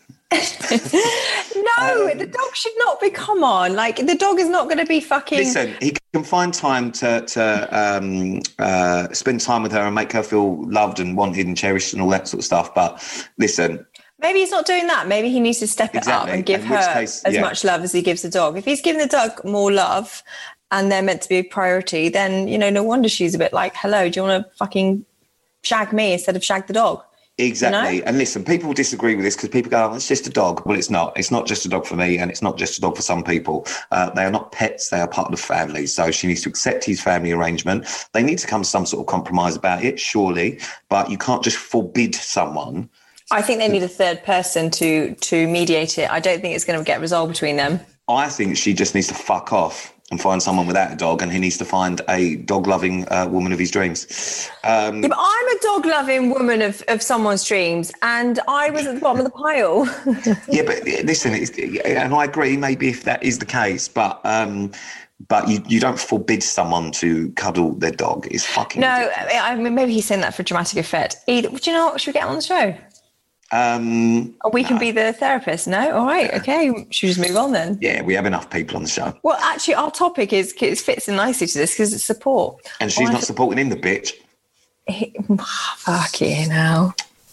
No, um, the dog should not be. Come on, like the dog is not going to be fucking. Listen, he can find time to to um, uh, spend time with her and make her feel loved and wanted and cherished and all that sort of stuff. But listen, maybe he's not doing that. Maybe he needs to step exactly. it up and give in her case, as yeah. much love as he gives the dog. If he's giving the dog more love and they're meant to be a priority, then you know, no wonder she's a bit like, "Hello, do you want to fucking shag me instead of shag the dog?" Exactly. You know? And listen, people disagree with this because people go, oh, it's just a dog. Well, it's not. It's not just a dog for me, and it's not just a dog for some people. Uh, they are not pets. They are part of the family. So she needs to accept his family arrangement. They need to come to some sort of compromise about it, surely. But you can't just forbid someone. I think they need a third person to to mediate it. I don't think it's going to get resolved between them. I think she just needs to fuck off and find someone without a dog, and he needs to find a dog-loving uh, woman of his dreams. Um, yeah, but I'm a dog-loving woman of, of someone's dreams, and I was at the bottom of the pile. yeah, but listen, it's, and I agree, maybe if that is the case, but um, but you, you don't forbid someone to cuddle their dog. It's fucking No, ridiculous. I mean, maybe he's saying that for dramatic effect. Either, do you know what? Should we get him on the show? Um, Or we no. can be the therapist. No? All right. Okay. Should we just move on then? Yeah, we have enough people on the show. Well, actually, our topic is it fits in nicely to this because it's support. And she's Well, not supporting him, the bitch. He, fuck you now.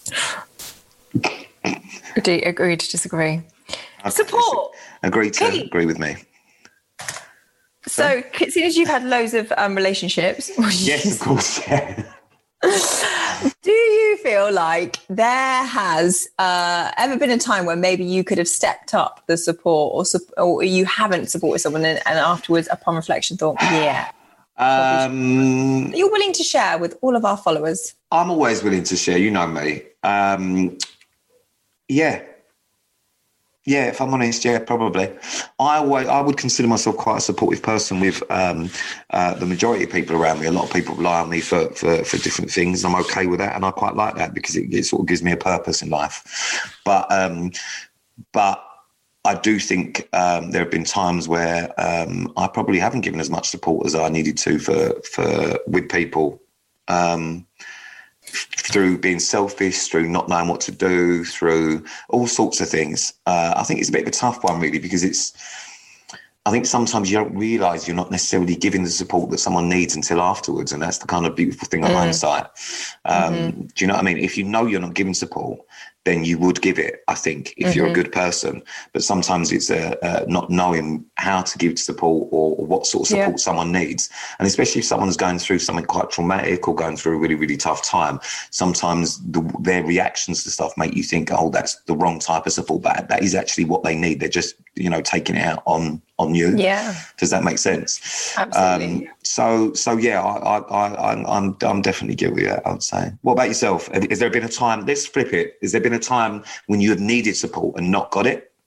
Agree, agree to disagree. Okay, Support. Agree to Hey. agree with me. So, seeing as you've had loads of um, relationships, Yes, of course, yeah. do you feel like there has uh, ever been a time where maybe you could have stepped up the support, or, sup- or you haven't supported someone, and, and afterwards, upon reflection, thought, yeah, Um, you're willing to share with all of our followers? I'm always willing to share, you know me. Um, yeah. Yeah, if I'm honest, yeah, probably. I always, I would consider myself quite a supportive person with um, uh, the majority of people around me. A lot of people rely on me for, for, for different things. I'm okay with that, and I quite like that because it, it sort of gives me a purpose in life. But um, but I do think um, there have been times where um, I probably haven't given as much support as I needed to for for with people. Um, through being selfish, through not knowing what to do, through all sorts of things. Uh, I think it's a bit of a tough one, really, because it's, I think sometimes you don't realise you're not necessarily giving the support that someone needs until afterwards, and that's the kind of beautiful thing of mm. hindsight. Um, mm-hmm. Do you know what I mean? If you know you're not giving support, then you would give it, I think, if mm-hmm. you're a good person. But sometimes it's uh, uh, not knowing how to give support or, or what sort of support yeah. someone needs. And especially if someone's going through something quite traumatic or going through a really, really tough time, sometimes the, their reactions to stuff make you think, oh, that's the wrong type of support. But that is actually what they need. They're just, you know, taking it out on on you. Yeah. Does that make sense? Absolutely. Um, so, so yeah, I, I, I, I'm, I'm definitely guilty of that, I would say. What about yourself? Has there been a time, let's flip it. Has there been a time when you have needed support and not got it?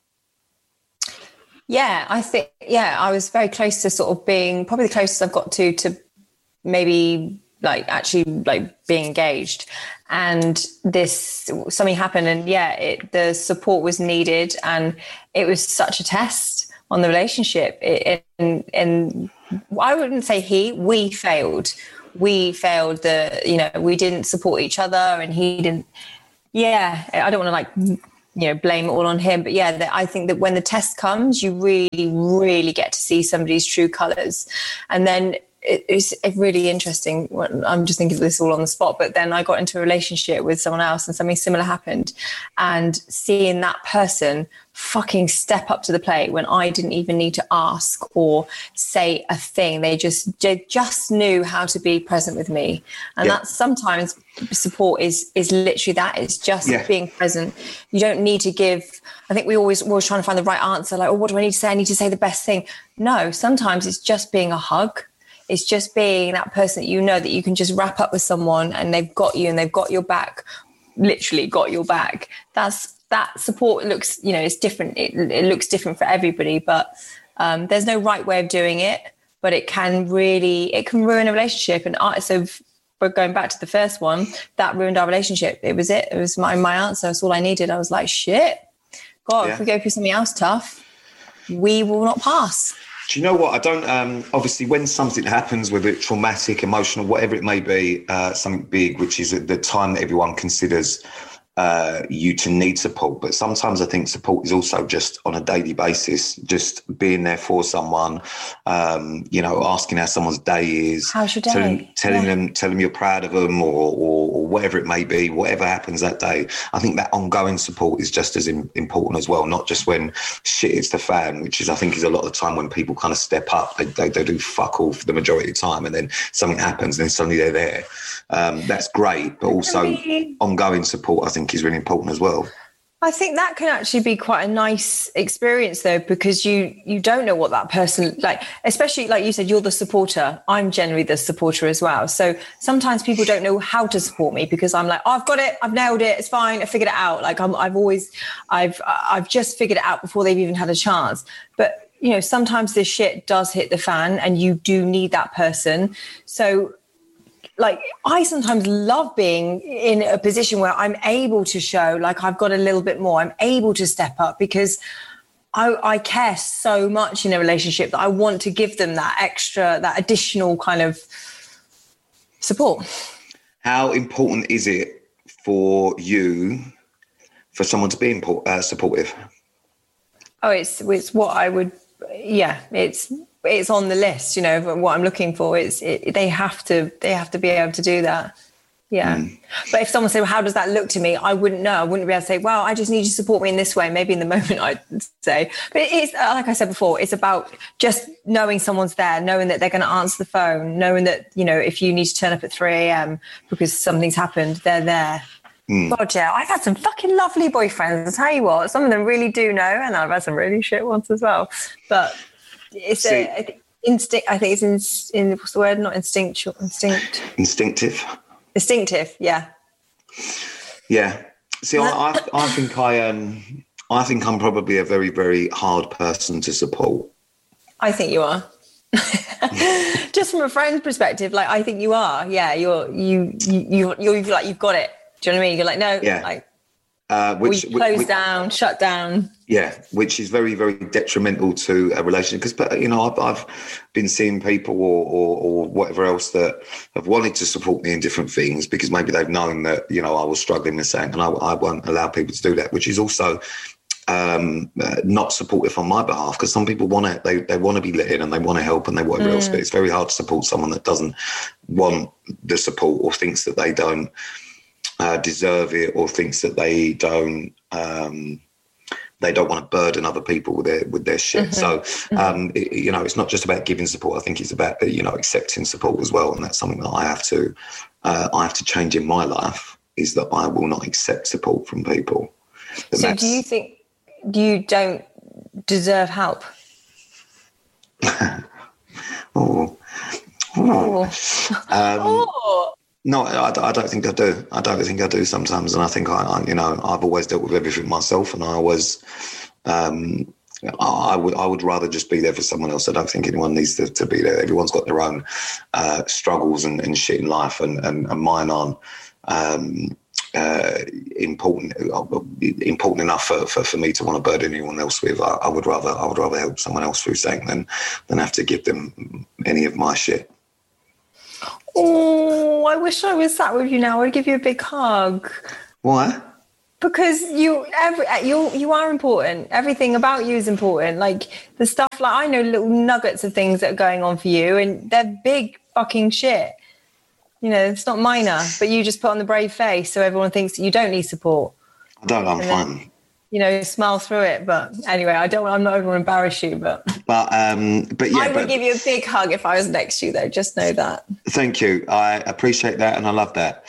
Yeah, I think, yeah, I was very close to sort of being, probably the closest I've got to, to maybe like actually like being engaged. And this, something happened and yeah, it, the support was needed and it was such a test on the relationship. It, and, and I wouldn't say he, we failed. We failed the, you know, we didn't support each other and he didn't, yeah, I don't want to like, you know, blame it all on him. But yeah, the, I think that when the test comes, you really, really get to see somebody's true colours. And then it, it's really interesting. I'm just thinking of this all on the spot, but then I got into a relationship with someone else and something similar happened. And seeing that person fucking step up to the plate when I didn't even need to ask or say a thing. They just they just knew how to be present with me. And yeah. that's sometimes support is is literally that. It's just yeah. being present. You don't need to give, I think we always we're always trying to find the right answer, like, oh, what do I need to say? I need to say the best thing. No, sometimes it's just being a hug. It's just being that person that you know that you can just wrap up with someone and they've got you and they've got your back, literally got your back. That's that support looks, you know, it's different. It, it looks different for everybody, but um, there's no right way of doing it, but it can really, it can ruin a relationship. And I, so we're going back to the first one, that ruined our relationship. It was it. It was my, my answer. That's all I needed. I was like, shit, God, yeah. if we go through something else tough, we will not pass. Do you know what? I don't, um, obviously when something happens, whether it's traumatic, emotional, whatever it may be, uh, something big, which is at the time that everyone considers uh, you to need support. But sometimes I think support is also just on a daily basis, just being there for someone, um, you know, asking how someone's day is. How's your day? Telling, telling yeah. them, telling them you're proud of them or, or, or whatever it may be, whatever happens that day. I think that ongoing support is just as in, important as well, not just when shit hits the fan, which is, I think, is a lot of the time when people kind of step up, they, they, they do fuck all for the majority of the time, and then something happens and then suddenly they're there. Um, that's great, but also ongoing support, I think, is really important as well. I think that can actually be quite a nice experience though, because you you don't know what that person, like, especially like you said, you're the supporter. I'm generally the supporter as well. So sometimes people don't know how to support me because I'm like, oh, I've got it, I've nailed it, it's fine, I figured it out. Like I'm, I've always, I've I've just figured it out before they've even had a chance. But you know, sometimes this shit does hit the fan, and you do need that person. So. Like, I sometimes love being in a position where I'm able to show, like, I've got a little bit more. I'm able to step up because I, I care so much in a relationship that I want to give them that extra, that additional kind of support. How important is it for you, for someone to be import, uh, supportive? Oh, it's it's what I would, yeah, it's... it's on the list, you know, what I'm looking for. It's it, they have to they have to be able to do that. Yeah. Mm. But if someone said, well, how does that look to me? I wouldn't know. I wouldn't be able to say, well, I just need you to support me in this way. Maybe in the moment I'd say. But it's, like I said before, it's about just knowing someone's there, knowing that they're going to answer the phone, knowing that, you know, if you need to turn up at three a.m. because something's happened, they're there. Mm. God, yeah, I've had some fucking lovely boyfriends. I'll tell you what, some of them really do know, and I've had some really shit ones as well. But it's See, a I think instinct. I think it's in, in what's the word? Not instinctual. Instinct. Instinctive. Instinctive. Yeah. Yeah. See, I, I, I think I um, I think I'm probably a very, very hard person to support. I think you are. Just from a friend's perspective, like I think you are. Yeah, you're you you you you're like you've got it. Do you know what I mean? You're like no. Yeah. Like, Uh, which we close which, down, shut down. Yeah, which is very, very detrimental to a relationship. Because, you know, I've, I've been seeing people or, or, or whatever else that have wanted to support me in different things because maybe they've known that, you know, I was struggling with something, and I, I won't allow people to do that, which is also um, uh, not supportive on my behalf, because some people want to, they, they want to be let in and they want to help and they whatever mm. else, but it's very hard to support someone that doesn't want the support or thinks that they don't uh, deserve it or thinks that they don't um, they don't want to burden other people with their with their shit. Mm-hmm. So um, it, you know, it's not just about giving support. I think it's about you know accepting support as well, and that's something that I have to uh, I have to change in my life. Is that I will not accept support from people. And so, do you think you don't deserve help? oh. Oh. Um, oh. No, I, I don't think I do. I don't think I do sometimes, and I think I, I you know, I've always dealt with everything myself, and I always, um, I, I would, I would rather just be there for someone else. I don't think anyone needs to, to be there. Everyone's got their own uh, struggles and, and shit in life, and and, and mine aren't um, uh, important important enough for, for, for me to want to burden anyone else with. I, I would rather, I would rather help someone else through something than than have to give them any of my shit. Oh, I wish I was sat with you now. I'd give you a big hug. Why? Because you, every you, you are important. Everything about you is important. Like the stuff, like I know little nuggets of things that are going on for you, and they're big fucking shit. You know, it's not minor, but you just put on the brave face so everyone thinks that you don't need support. I don't. I'm and fine. Then, you know, smile through it. But anyway, I don't. I'm not going to embarrass you, but but um, but yeah, I would but, give you a big hug if I was next to you, though. Just know that. Thank you. I appreciate that, and I love that.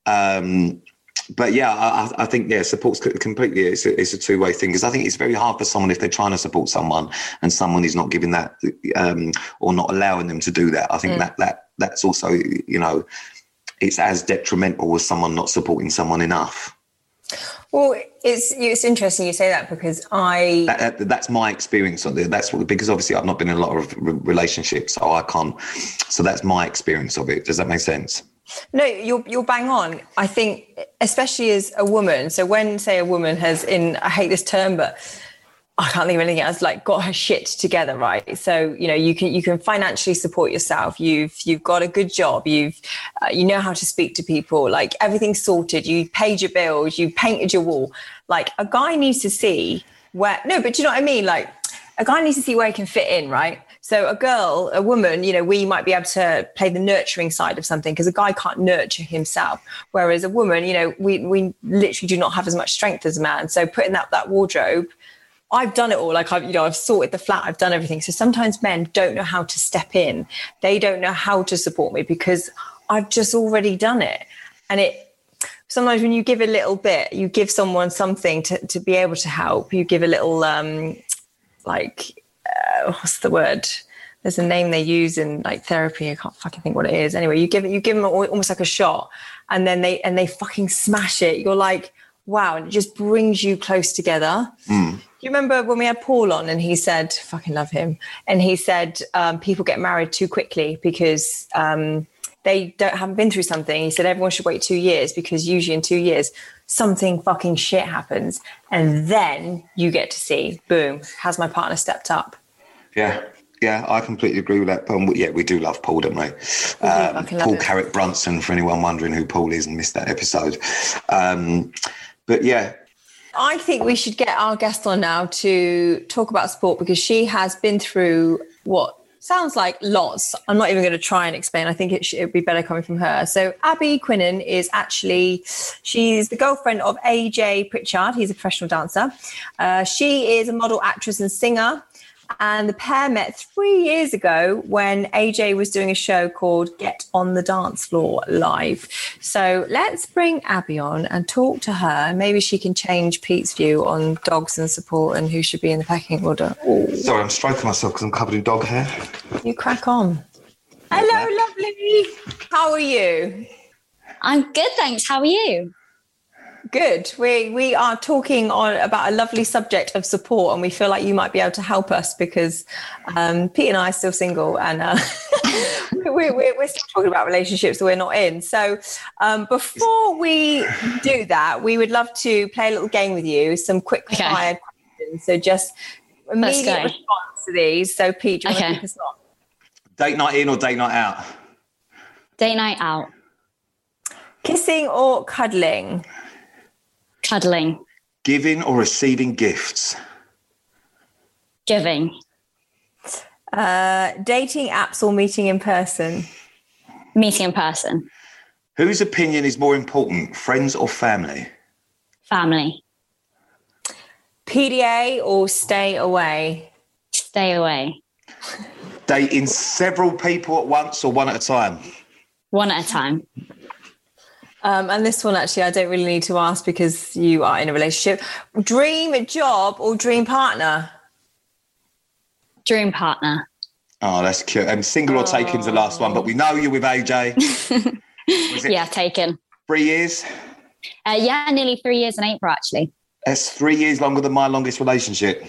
Um, but yeah, I, I think yeah, support's completely. It's a, it's a two way thing because I think it's very hard for someone if they're trying to support someone and someone is not giving that um, or not allowing them to do that. I think mm. that that that's also you know, it's as detrimental as someone not supporting someone enough. Well, it's it's interesting you say that because I... That, that, that's my experience on it. That's what, because obviously I've not been in a lot of relationships, so I can't... So that's my experience of it. Does that make sense? No, you're you're bang on. I think, especially as a woman, so when, say, a woman has, in, I hate this term, but I can't think of anything else, like got her shit together, right? So, you know, you can you can financially support yourself. You've you've got a good job. You've uh, you know how to speak to people. Like everything's sorted. You paid your bills. You painted your wall. Like a guy needs to see where. No, but do you know what I mean? Like a guy needs to see where he can fit in, right? So a girl, a woman, you know, we might be able to play the nurturing side of something because a guy can't nurture himself. Whereas a woman, you know, we we literally do not have as much strength as a man. So putting that that wardrobe. I've done it all. Like I've, you know, I've sorted the flat. I've done everything. So sometimes men don't know how to step in. They don't know how to support me because I've just already done it. And it, sometimes when you give a little bit, you give someone something to, to be able to help. You give a little, um, like, uh, what's the word? There's a name they use in like therapy. I can't fucking think what it is. Anyway, you give it, you give them almost like a shot and then they, and they fucking smash it. You're like, wow. And it just brings you close together. Mm. Do you remember when we had Paul on and he said, fucking love him. And he said, um, people get married too quickly because um, they don't haven't been through something. He said, everyone should wait two years because usually in two years, something fucking shit happens. And then you get to see, boom, has my partner stepped up? Yeah. Yeah, I completely agree with that. Um, yeah, we do love Paul, don't we? Um, Paul Carrick Brunson, for anyone wondering who Paul is and missed that episode. Um, but yeah. I think we should get our guest on now to talk about sport because she has been through what sounds like lots. I'm not even going to try and explain. I think it should it'd be better coming from her. So Abby Quinnen is actually, she's the girlfriend of A J Pritchard. He's a professional dancer. Uh, she is a model, actress and singer. And the pair met three years ago when A J was doing a show called Get on the Dance Floor Live. So let's bring Abby on and talk to her. Maybe she can change Pete's view on dogs and support and who should be in the pecking order. Ooh. Sorry, I'm stroking myself because I'm covered in dog hair. You crack on. Hello, lovely. How are you? I'm good, thanks. How are you? Good. We we are talking on about a lovely subject of support, and we feel like you might be able to help us because um, Pete and I are still single, and uh, we, we, we're still talking about relationships that we're not in. So um, before we do that, we would love to play a little game with you, some quick okay. fire questions. So just immediate response to these. So Pete, do you okay. want to kick us off? Date night in or date night out? Date night out. Kissing or cuddling? Cuddling. Giving or receiving gifts? Giving. Uh, dating apps or meeting in person? Meeting in person. Whose opinion is more important, friends or family? Family. P D A or stay away? Stay away. Dating several people at once or one at a time? One at a time. Um, and this one, actually, I don't really need to ask because you are in a relationship. Dream job or dream partner? Dream partner. Oh, that's cute. And single or taken's the last one, but we know you're with A J. Yeah, taken. Three years? Uh, yeah, nearly three years in April, actually. That's three years longer than my longest relationship.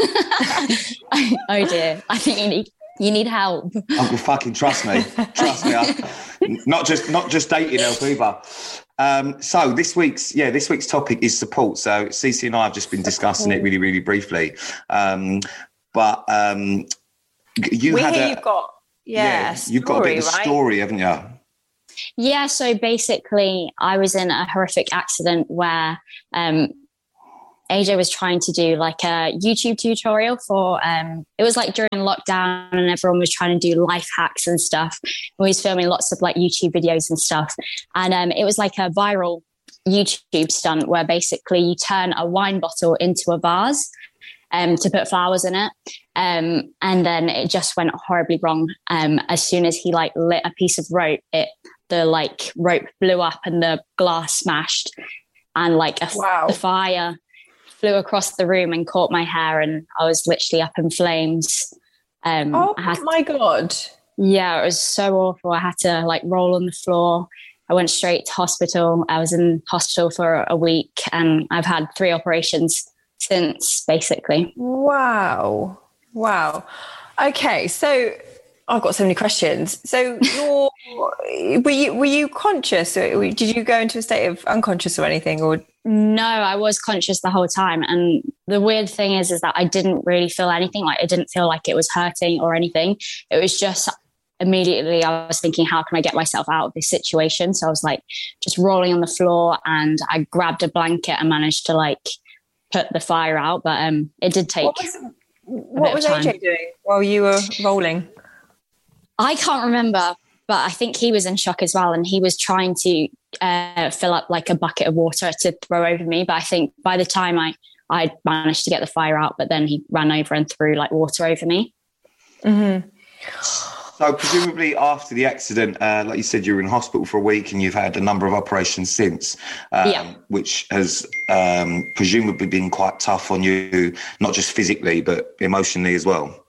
Oh dear, I think you need you need help. Uncle, fucking trust me, trust me. I, not just not just dating help either. Um, so this week's yeah this week's topic is support. So Cece and I have just been discussing it really really briefly, um, but um, you we had hear a, you've got yeah, yeah story, you've got a bit of a right? story, haven't you? Yeah, so basically, I was in a horrific accident where um, A J was trying to do like a YouTube tutorial for, um, it was like during lockdown and everyone was trying to do life hacks and stuff. We was filming lots of like YouTube videos and stuff. And um, it was like a viral YouTube stunt where basically you turn a wine bottle into a vase um, to put flowers in it. Um, and then it just went horribly wrong. Um, as soon as he like lit a piece of rope, it the like rope blew up and the glass smashed and like a, Wow. the fire flew across the room and caught my hair and I was literally up in flames. Um, Oh I had, my God. yeah, it was so awful. I had to like roll on the floor. I went straight to hospital. I was in hospital for a week and I've had three operations since, basically. Wow. Wow. Okay, so I've got so many questions. So you're, were you were you conscious? Or did you go into a state of unconscious or anything? Or No, I was conscious the whole time. And the weird thing is, is that I didn't really feel anything. Like it didn't feel like it was hurting or anything. It was just immediately I was thinking, how can I get myself out of this situation? So I was like just rolling on the floor and I grabbed a blanket and managed to like put the fire out. But um, it did take what was, a what bit was of A time. J doing while you were rolling? I can't remember, but I think he was in shock as well. And he was trying to uh, fill up like a bucket of water to throw over me. But I think by the time I, I managed to get the fire out, but then he ran over and threw like water over me. Mm-hmm. So presumably after the accident, uh, like you said, you were in hospital for a week and you've had a number of operations since, um, Yeah. which has um, presumably been quite tough on you, not just physically, but emotionally as well.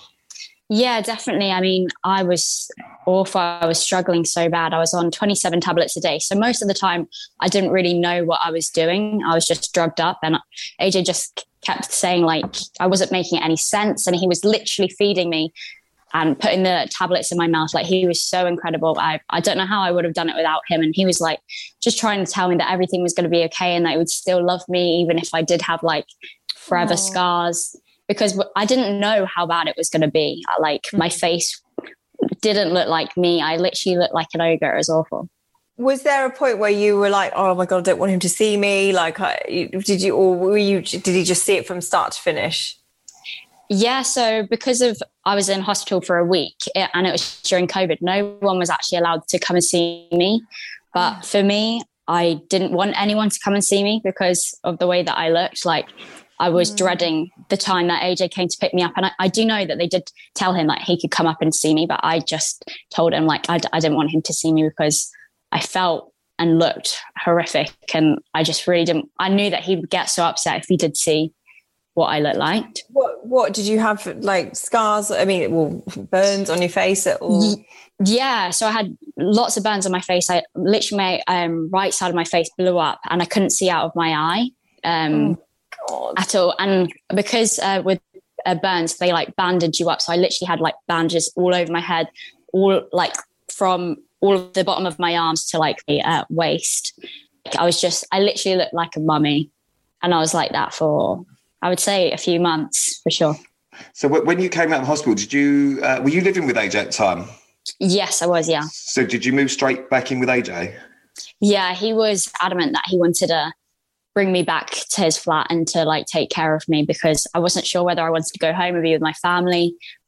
Yeah, definitely. I mean, I was awful. I was struggling so bad. I was on twenty-seven tablets a day. So most of the time I didn't really know what I was doing. I was just drugged up and A J just kept saying like I wasn't making any sense. And he was literally feeding me and putting the tablets in my mouth. Like he was so incredible. I, I don't know how I would have done it without him. And he was like just trying to tell me that everything was going to be okay and that he would still love me, even if I did have like forever Aww. scars, because I didn't know how bad it was going to be. Like my face didn't look like me. I literally looked like an ogre. It was awful. Was there a point where you were like, oh my God, I don't want him to see me? Like, I, did you, or were you, did he just see it from start to finish? Yeah, so because of I was in hospital for a week it, and it was during COVID, no one was actually allowed to come and see me. But for me, I didn't want anyone to come and see me because of the way that I looked. Like I was mm. dreading the time that A J came to pick me up. And I, I do know that they did tell him like he could come up and see me, but I just told him like I, I didn't want him to see me because I felt and looked horrific. And I just really didn't, I knew that he would get so upset if he did see what I looked like. What what did you have, like scars? I mean, well, burns on your face at all? Yeah, so I had lots of burns on my face. I literally my um, right side of my face blew up, and I couldn't see out of my eye um, oh, at all. And because uh, with uh, burns, they like bandage you up. So I literally had like bandages all over my head, all like from all of the bottom of my arms to like the uh, waist. I was just, I literally looked like a mummy, and I was like that for, I would say, a few months for sure. So when you came out of hospital, did you uh, were you living with A J at the time? Yes, I was. Yeah. So did you move straight back in with A J? Yeah, he was adamant that he wanted to bring me back to his flat and to like take care of me because I wasn't sure whether I wanted to go home and be with my family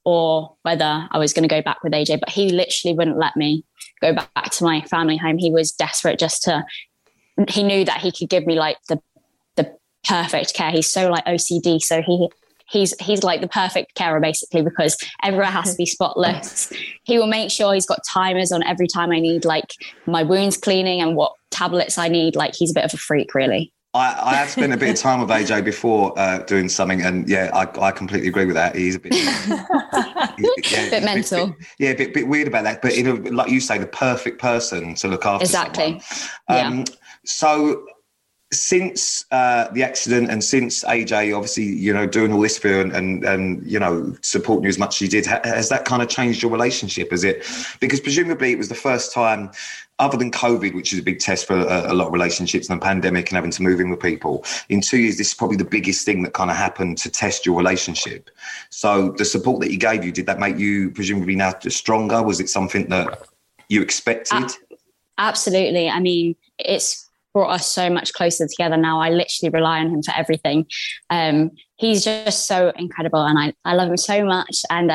or whether I was going to go back with A J. But he literally wouldn't let me go back to my family home. He was desperate just to, he knew that he could give me like the the perfect care. He's so like O C D. So he he's he's like the perfect carer basically, because everywhere has to be spotless. He will make sure he's got timers on every time I need like my wounds cleaning and what tablets I need. Like he's a bit of a freak, really. I, I have spent a bit of time with A J before uh, doing something, and yeah, I, I completely agree with that. He's a bit, yeah, bit mental. Bit, bit, yeah, a bit, bit weird about that. But in a, like you say, the perfect person to look after. Exactly. Um, yeah. So since uh, the accident, and since A J, obviously, you know, doing all this for you and, and, and you know, supporting you as much as he did, ha- has that kind of changed your relationship? Is it, because presumably it was the first time, other than COVID, which is a big test for a, a lot of relationships, and the pandemic and having to move in with people, in two years, this is probably the biggest thing that kind of happened to test your relationship. So the support that he gave you, did that make you presumably now stronger? Was it something that you expected? Absolutely. I mean, it's brought us so much closer together now. I literally rely on him for everything. Um, he's just so incredible, and I, I love him so much. And